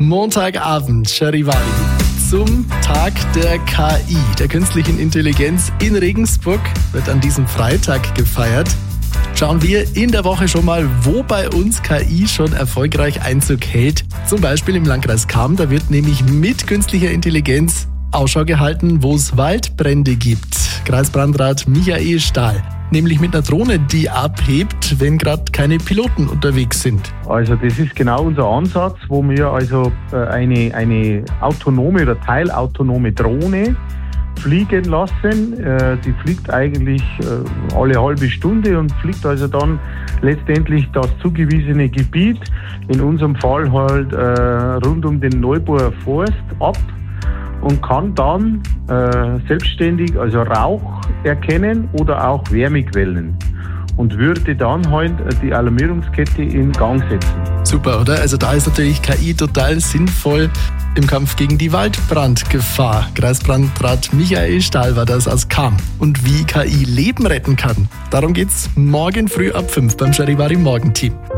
Montagabend, Charivari, zum Tag der KI, der künstlichen Intelligenz in Regensburg, wird an diesem Freitag gefeiert. Schauen wir in der Woche schon mal, wo bei uns KI schon erfolgreich Einzug hält. Zum Beispiel im Landkreis Cham, da wird nämlich mit künstlicher Intelligenz Ausschau gehalten, wo es Waldbrände gibt. Kreisbrandrat Michael Stahl. Nämlich mit einer Drohne, die abhebt, wenn gerade keine Piloten unterwegs sind. Also das ist genau unser Ansatz, wo wir also eine autonome oder teilautonome Drohne fliegen lassen. Die fliegt eigentlich alle halbe Stunde und fliegt also dann letztendlich das zugewiesene Gebiet, in unserem Fall halt rund um den Neuburger Forst ab und kann dann selbstständig also Rauch erkennen oder auch Wärmequellen und würde dann halt die Alarmierungskette in Gang setzen. Super, oder? Also da ist natürlich KI total sinnvoll im Kampf gegen die Waldbrandgefahr. Kreisbrandrat Michael Stahl war das aus Cham. Und wie KI Leben retten kann, darum geht's morgen früh ab 5 beim Charivari Morgenteam.